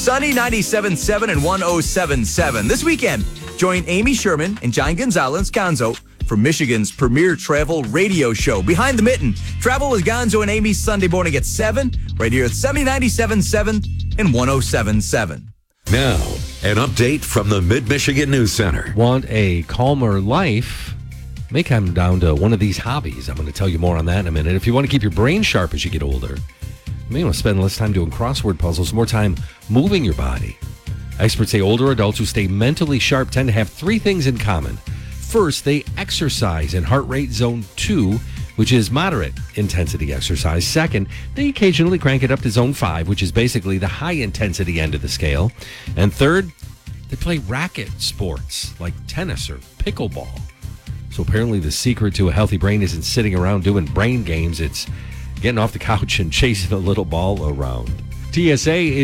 Sunny 97.7 and 107.7. This weekend, join Amy Sherman and John Gonzalez, Gonzo, for Michigan's premier travel radio show, Behind the Mitten. Travel with Gonzo and Amy Sunday morning at 7, right here at Sunny 97.7 and 107.7. Now, an update from the Mid-Michigan News Center. Want a calmer life? May come down to one of these hobbies. I'm going to tell you more on that in a minute. If you want to keep your brain sharp as you get older, you may want to spend less time doing crossword puzzles, more time moving your body. Experts say older adults who stay mentally sharp tend to have three things in common. First, they exercise in heart rate zone 2, which is moderate intensity exercise. Second, they occasionally crank it up to zone 5, which is basically the high intensity end of the scale. And third, they play racket sports like tennis or pickleball. So apparently the secret to a healthy brain isn't sitting around doing brain games. It's getting off the couch and chasing a little ball around. TSA